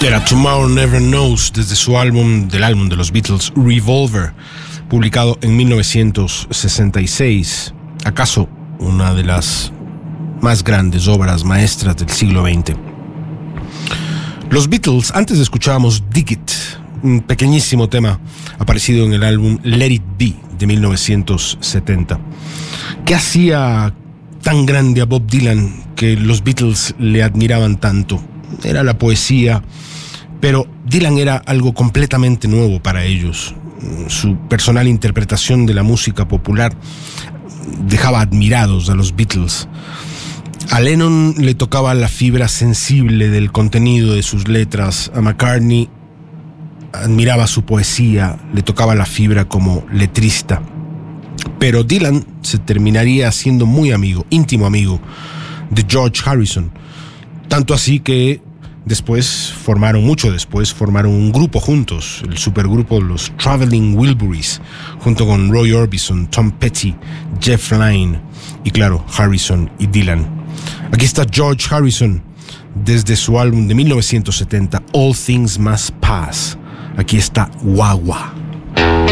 Era Tomorrow Never Knows, desde su álbum de los Beatles, Revolver, publicado en 1966. ¿Acaso una de las más grandes obras maestras del siglo XX? Los Beatles, antes escuchábamos Dig It, un pequeñísimo tema aparecido en el álbum Let It Be de 1970. ¿Qué hacía tan grande a Bob Dylan que los Beatles le admiraban tanto? Era la poesía, pero Dylan era algo completamente nuevo para ellos. Su personal interpretación de la música popular dejaba admirados a los Beatles. A Lennon le tocaba la fibra sensible del contenido de sus letras. A McCartney admiraba su poesía, le tocaba la fibra como letrista. Pero Dylan se terminaría siendo muy amigo, íntimo amigo de George Harrison. Tanto así que mucho después formaron un grupo juntos, el supergrupo Los Traveling Wilburys, junto con Roy Orbison, Tom Petty, Jeff Lynne y claro, Harrison y Dylan. Aquí está George Harrison desde su álbum de 1970, All Things Must Pass. Aquí está Wah Wah.